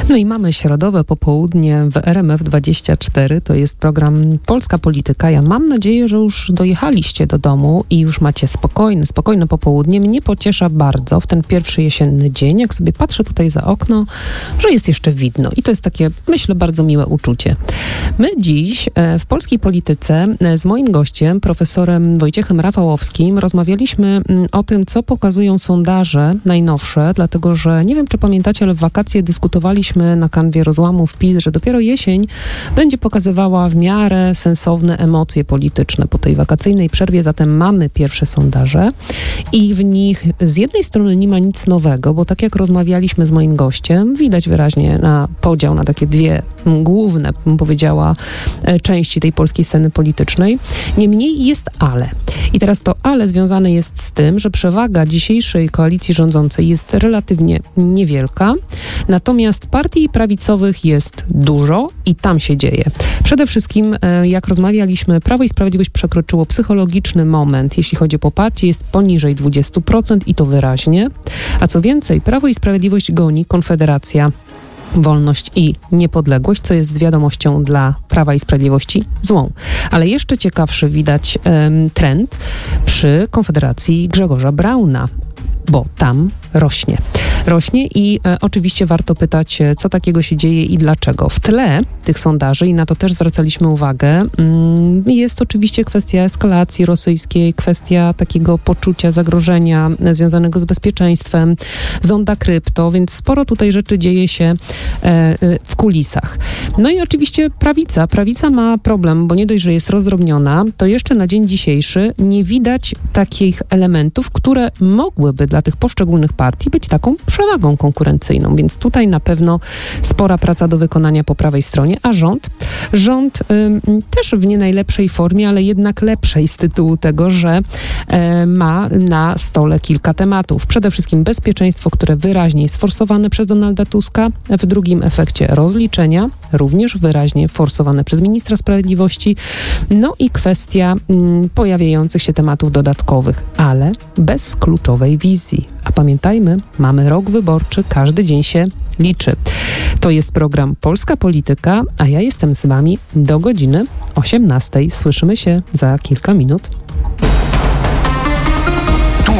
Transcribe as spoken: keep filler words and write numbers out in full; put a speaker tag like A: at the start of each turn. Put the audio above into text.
A: No i mamy środowe popołudnie w R M F dwadzieścia cztery. To jest program Polska Polityka. Ja mam nadzieję, że już dojechaliście do domu i już macie spokojne, spokojne popołudnie. Mnie pociesza bardzo w ten pierwszy jesienny dzień, jak sobie patrzę tutaj za okno, że jest jeszcze widno. I to jest takie, myślę, bardzo miłe uczucie. My dziś w Polskiej Polityce z moim gościem, profesorem Wojciechem Rafałowskim, rozmawialiśmy o tym, co pokazują sondaże najnowsze, dlatego że nie wiem, czy pamiętacie, ale w wakacje dyskutowaliśmy na kanwie rozłamów PiS, że dopiero jesień będzie pokazywała w miarę sensowne emocje polityczne po tej wakacyjnej przerwie, zatem mamy pierwsze sondaże i w nich z jednej strony nie ma nic nowego, bo tak jak rozmawialiśmy z moim gościem, widać wyraźnie na podział na takie dwie główne, bym powiedziała, części tej polskiej sceny politycznej. Niemniej jest ale. I teraz to ale związane jest z tym, że przewaga dzisiejszej koalicji rządzącej jest relatywnie niewielka, natomiast partii prawicowych jest dużo i tam się dzieje. Przede wszystkim, jak rozmawialiśmy, Prawo i Sprawiedliwość przekroczyło psychologiczny moment, jeśli chodzi o poparcie, jest poniżej dwadzieścia procent i to wyraźnie. A co więcej, Prawo i Sprawiedliwość goni Konfederacja, Wolność i Niepodległość, co jest z wiadomością dla Prawa i Sprawiedliwości złą. Ale jeszcze ciekawszy widać um, trend przy Konfederacji Grzegorza Brauna, bo tam rośnie. Rośnie i e, oczywiście warto pytać, co takiego się dzieje i dlaczego. W tle tych sondaży, i na to też zwracaliśmy uwagę, mm, jest oczywiście kwestia eskalacji rosyjskiej, kwestia takiego poczucia zagrożenia związanego z bezpieczeństwem, zonda krypto, więc sporo tutaj rzeczy dzieje się e, w kulisach. No i oczywiście prawica. Prawica ma problem, bo nie dość, że jest rozdrobniona, to jeszcze na dzień dzisiejszy nie widać takich elementów, które mogłyby dla tych poszczególnych partii być taką przewagą konkurencyjną, więc tutaj na pewno spora praca do wykonania po prawej stronie, a rząd, rząd y, też w nie najlepszej formie, ale jednak lepszej z tytułu tego, że y, ma na stole kilka tematów. Przede wszystkim bezpieczeństwo, które wyraźnie jest forsowane przez Donalda Tuska, w drugim efekcie rozliczenia, również wyraźnie forsowane przez ministra sprawiedliwości, no i kwestia y, pojawiających się tematów dodatkowych, ale bez kluczowej wizji. A pamiętajmy, mamy rok wyborczy, każdy dzień się liczy. To jest program Polska Polityka, a ja jestem z wami do godziny osiemnastej. Słyszymy się za kilka minut.